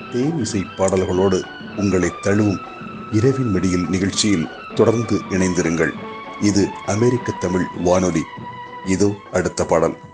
தேனிசை பாடல்களோடு உங்களை தழுவும் இரவின் மடியில் நிகழ்ச்சியில் தொடர்ந்து இணைந்திருங்கள். இது அமெரிக்க தமிழ் வானொலி. இதோ அடுத்த பாடல்.